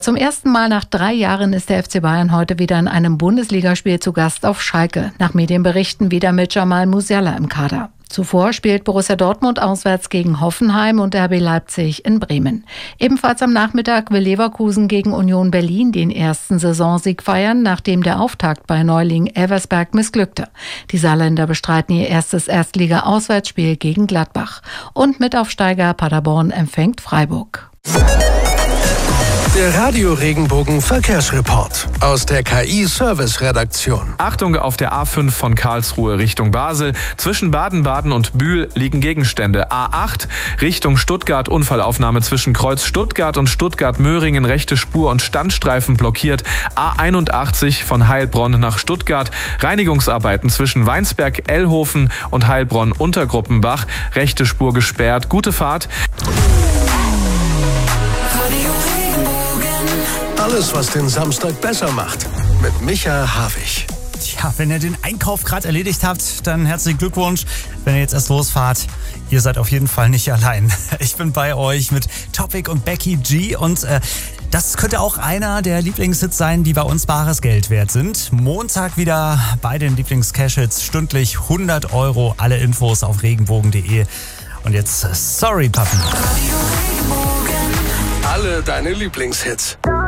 Zum ersten Mal nach 3 Jahren ist der FC Bayern heute wieder in einem Bundesligaspiel zu Gast auf Schalke. Nach Medienberichten wieder mit Jamal Musiala im Kader. Zuvor spielt Borussia Dortmund auswärts gegen Hoffenheim und RB Leipzig in Bremen. Ebenfalls am Nachmittag will Leverkusen gegen Union Berlin den ersten Saisonsieg feiern, nachdem der Auftakt bei Neuling Elversberg missglückte. Die Saarländer bestreiten ihr erstes Erstliga-Auswärtsspiel gegen Gladbach. Und Mitaufsteiger Paderborn empfängt Freiburg. Der Radio-Regenbogen Verkehrsreport aus der KI-Service-Redaktion. Achtung, auf der A5 von Karlsruhe Richtung Basel. Zwischen Baden-Baden und Bühl liegen Gegenstände. A8 Richtung Stuttgart, Unfallaufnahme zwischen Kreuz Stuttgart und Stuttgart-Möhringen, rechte Spur und Standstreifen blockiert. A81 von Heilbronn nach Stuttgart. Reinigungsarbeiten zwischen Weinsberg, Ellhofen und Heilbronn-Untergruppenbach. Rechte Spur gesperrt. Gute Fahrt. Alles, was den Samstag besser macht. Mit Micha Havig. Tja, wenn ihr den Einkauf gerade erledigt habt, dann herzlichen Glückwunsch. Wenn ihr jetzt erst losfahrt, ihr seid auf jeden Fall nicht allein. Ich bin bei euch mit Topic und Becky G und das könnte auch einer der Lieblingshits sein, die bei uns bares Geld wert sind. Montag wieder bei den Lieblings-Cash-Hits, stündlich 100 €. Alle Infos auf regenbogen.de. Und jetzt, sorry, Papi. Alle deine Lieblingshits.